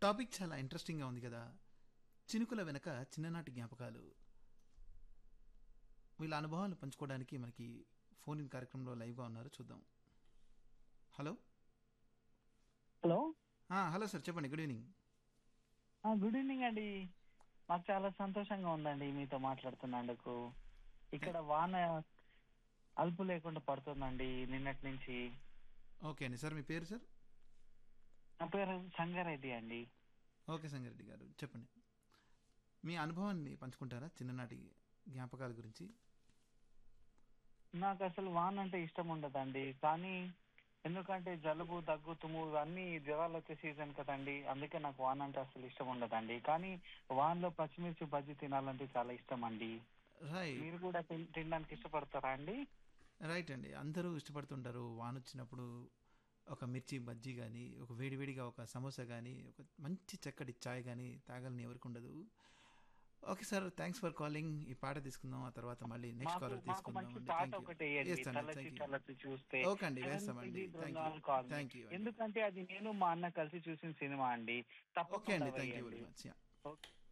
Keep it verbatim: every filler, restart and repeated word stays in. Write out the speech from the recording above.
Topic చాలా ఇంట్రెస్టింగ్గా ఉంది కదా. చినుకుల వెనక చిన్ననాటి జ్ఞాపకాలు. వీళ్ళ అనుభవాలు పంచుకోవడానికి మనకి ఫోన్ ఇన్ కార్యక్రమంలో లైవ్గా ఉన్నారు, చూద్దాం. హలో. హలో. ఆ, హలో సార్, చెప్పండి. Good evening. ఆ, గుడ్ ఈవినింగ్ అండి. మాకు చాలా సంతోషంగా ఉందండి మీతో మాట్లాడుతున్నందుకు. ఇక్కడ వాన అల్పు లేకుండా పడుతుందండి నిన్నటి నుంచి. ఓకే అండి సార్, మీ పేరు సార్? నా పేరు సంగారెడ్డి అండి. ఓకే సంగారెడ్డి గారు, చెప్పండి. మీ అనుభవాన్ని పంచుకుంటారా చిన్ననాటి జ్ఞాపకాల గురించి? నాకు అసలు వాన అంటే ఇష్టం ఉండదండి, కానీ ఎందుకంటే జలుబు దగ్గు తుమ్ము అన్ని జ్వరాలు వచ్చే సీజన్ కదండి, అందుకే నాకు వాన అంటే అసలు ఇష్టం ఉండదండి. కానీ వానలో పచ్చిమిర్చి బజ్జి తినాలంటే చాలా ఇష్టం అండి. రైట్. మీరు కూడా తిన్- తినడానికి ఇష్టపడతారా అండి? రైట్ అండి, అందరూ ఇష్టపడుతుంటారు వాన వచ్చినప్పుడు. ఒక మిర్చి బజ్జీ కానీ, ఒక వేడివేడిగా ఒక సమోసా కానీ, ఒక మంచి చక్కటి చాయ్ కానీ తాగాలని ఎవరికి ఉండదు. Okay sir, thanks for calling. ఈ పాట తీసుకుందాం, ఆ తర్వాత మళ్ళీ నెక్స్ట్ మాకు కాలర్ మాకు తీసుకుందాం మంచి అండి. పాట థ్యాంక్ యూ. ఒకటి వేయండి, వేస్తాండి, తలచి థ్యాంక్ యూ. తలచి చూస్తే. ఓకే అండి, సెవెన్ వేస్తామండి. KG thank you. Brindavan colony. Thank you అండి. ఎందుకంటే అది నేను మా అన్న కలిసి చూసిన సినిమా అండి, ఓకే తప్పకుండా అండి, థ్యాంక్ యూ వెరీ వేయండి. మచ్. యా. ఓకే.